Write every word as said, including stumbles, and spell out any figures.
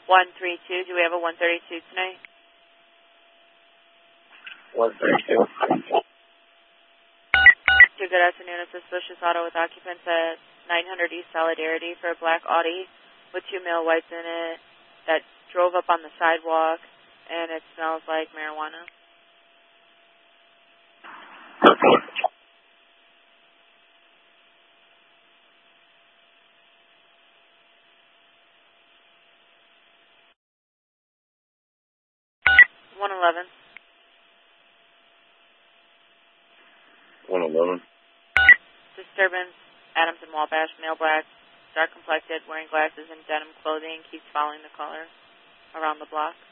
one three two. Do we have a one thirty-two tonight? one thirty-two. Good afternoon. It's a suspicious auto with occupants at nine hundred East Solidarity for a black Audi with two male whites in it that drove up on the sidewalk, and it smells like marijuana. one eleven. one eleven. Disturbance, Adams and Wabash, male black, dark complected, wearing glasses and denim clothing, keeps following the caller around the block.